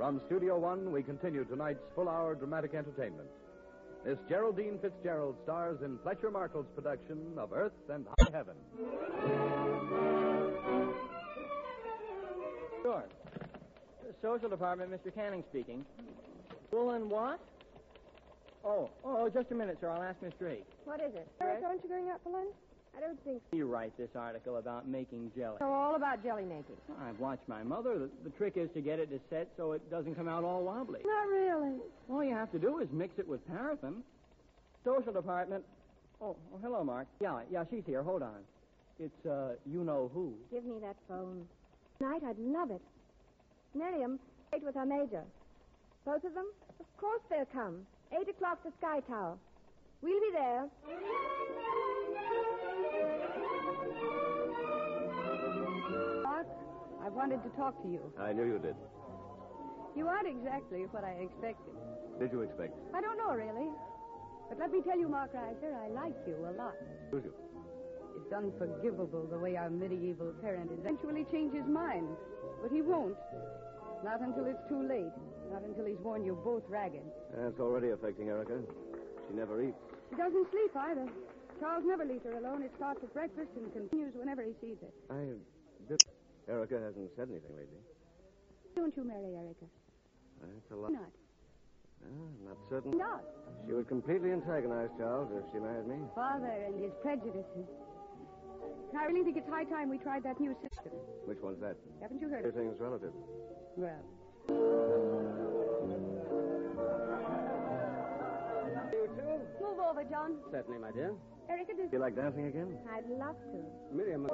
From Studio One, we continue tonight's full-hour dramatic entertainment. Miss Geraldine Fitzgerald stars in Fletcher Markle's production of Earth and High Heaven. Sure. Social Department, Mr. Canning speaking. Full and what? Oh, just a minute, sir. I'll ask Miss Drake. What is it? Aren't you going out for lunch? I don't think so. You write this article about making jelly. So all about jelly making. I've watched my mother. The trick is to get it to set so it doesn't come out all wobbly. Not really. All you have to do is mix it with paraffin. Social Department. Oh, hello, Mark. Yeah, she's here. Hold on. It's, you-know-who. Give me that phone. Tonight, I'd love it. Miriam, wait with her major. Both of them? Of course they'll come. 8 o'clock to Sky Tower. We'll be there. Mark, I wanted to talk to you. I knew you did. You aren't exactly what I expected. Did you expect? I don't know, really. But let me tell you, Mark Reiser, I like you a lot. Who's you? It's unforgivable the way our medieval parent eventually change his mind. But he won't. Not until it's too late. Not until he's worn you both ragged. That's already affecting Erica. She never eats. She doesn't sleep either. Charles never leaves her alone. It starts at breakfast and continues whenever he sees it. Erica hasn't said anything lately. Don't you marry Erica? That's a lot. Not. I'm not certain. Not. She would completely antagonize Charles if she married me. Father and his prejudices. I really think it's high time we tried that new system. Which one's that? Haven't you heard of it? Everything's relative. Well. You too? Move over, John. Certainly, my dear. Erica, does... You like dancing again? I'd love to. Miriam.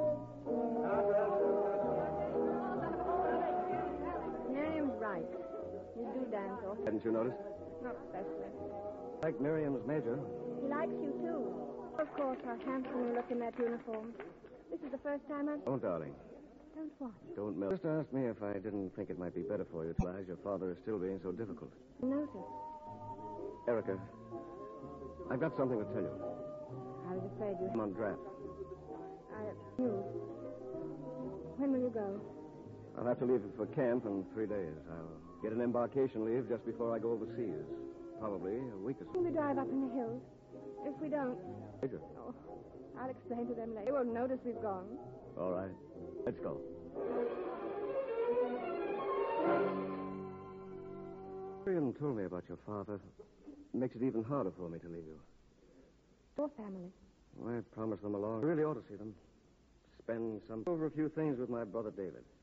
Miriam's right. You do dance often. Hadn't you noticed? Not especially. Like Miriam's major. He likes you, too. Of course, how handsome you look in that uniform. This is the first time I've... Oh, darling. Don't what? Don't melt. Just asked me if I didn't think it might be better for you to realize your father is still being so difficult. Notice. Erica, I've got something to tell you. I was afraid you... I'm on draft. You. When will you go? I'll have to leave for camp in 3 days. I'll get an embarkation leave just before I go overseas. Probably a week or so. Will we drive up in the hills? If we don't... Major. Oh, I'll explain to them later. They won't notice we've gone. All right. Let's go. Miriam told me about your father. It makes it even harder for me to leave you. Your family. Well, I promised them along. I really ought to see them. Spend some over a few things with my brother David.